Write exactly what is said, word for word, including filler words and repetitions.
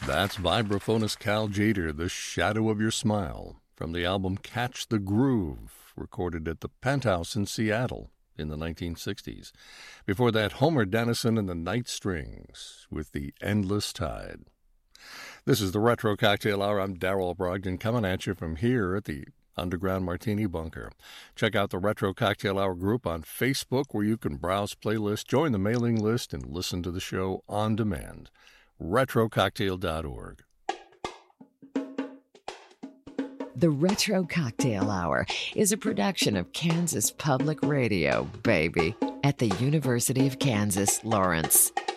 That's vibraphonist Cal Jader, The Shadow of Your Smile, from the album Catch the Groove, recorded at the Penthouse in Seattle in the nineteen sixties. Before that, Homer Dennison and the Night Strings with The Endless Tide. This is the Retro Cocktail Hour. I'm Darrell Brogdon, coming at you from here at the Underground Martini Bunker. Check out the Retro Cocktail Hour group on Facebook, where you can browse playlists, join the mailing list, and listen to the show on demand. retro cocktail dot org. The Retro Cocktail Hour is a production of Kansas Public Radio, baby, at the University of Kansas, Lawrence.